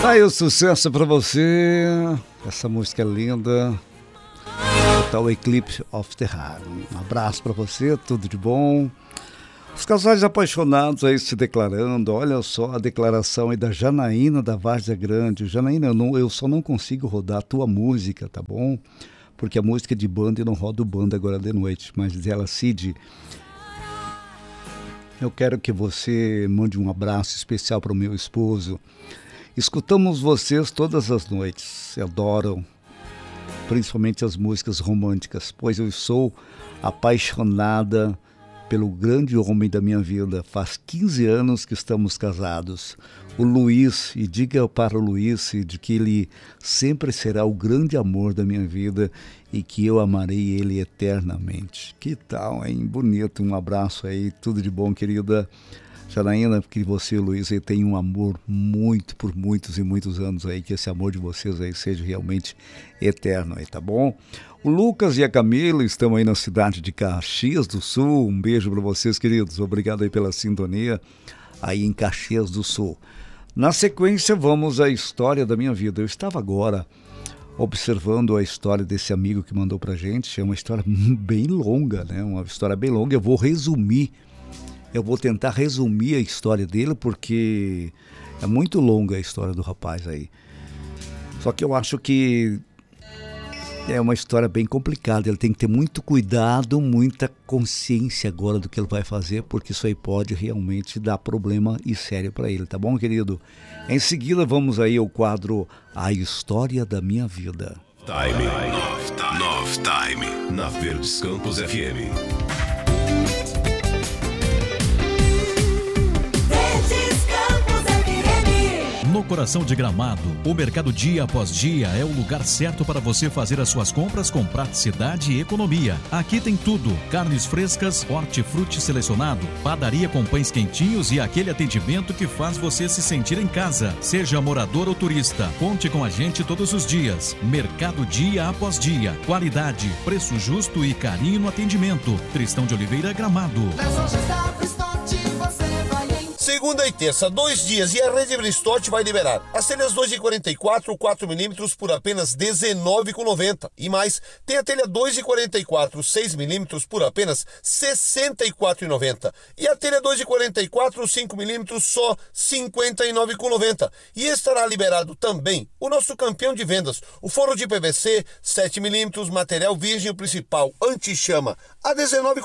Tá aí o sucesso pra você. Essa música é linda. Total Eclipse of the Heart. Um abraço pra você, tudo de bom. Os casais apaixonados aí se declarando. Olha só a declaração aí da Janaína da Várzea Grande. Janaína, eu só não consigo rodar a tua música, tá bom? Porque a música é de banda e não rodo banda agora de noite. Mas diz ela, Cid, eu quero que você mande um abraço especial para o meu esposo. Escutamos vocês todas as noites. Adoram, principalmente as músicas românticas, pois eu sou apaixonada pelo grande homem da minha vida. Faz 15 anos que estamos casados. O Luiz, e diga para o Luiz de que ele sempre será o grande amor da minha vida e que eu amarei ele eternamente. Que tal, hein? Bonito, um abraço aí, tudo de bom, querida Janaína, que você e o Luiz aí tenham um amor por muitos e muitos anos aí, que esse amor de vocês aí seja realmente eterno aí, tá bom? O Lucas e a Camila estão aí na cidade de Caxias do Sul. Um beijo para vocês, queridos. Obrigado aí pela sintonia aí em Caxias do Sul. Na sequência, vamos à história da minha vida. Eu estava agora observando a história desse amigo que mandou pra gente. É uma história bem longa, né? Uma história bem longa. Eu vou tentar resumir a história dele, porque é muito longa a história do rapaz aí. Só que eu acho que é uma história bem complicada. Ele tem que ter muito cuidado, muita consciência agora do que ele vai fazer, porque isso aí pode realmente dar problema e sério para ele, tá bom, querido? Em seguida, vamos aí ao quadro A História da Minha Vida. Love Time, na Verdes Campos FM. No coração de Gramado, o Mercado Dia Após Dia é o lugar certo para você fazer as suas compras com praticidade e economia. Aqui tem tudo: carnes frescas, hortifruti selecionado, padaria com pães quentinhos e aquele atendimento que faz você se sentir em casa. Seja morador ou turista, conte com a gente todos os dias. Mercado Dia Após Dia. Qualidade, preço justo e carinho no atendimento. Tristão de Oliveira, Gramado. Segunda e terça, 2 dias, e a Rede Bristotti vai liberar as telhas 2,44, 4mm por apenas R$19,90. E mais, tem a telha 2,44, 6mm por apenas R$64,90. E a telha 2,44, 5mm só R$59,90. E estará liberado também o nosso campeão de vendas, o forro de PVC 7mm, material virgem principal anti-chama a R$19,90.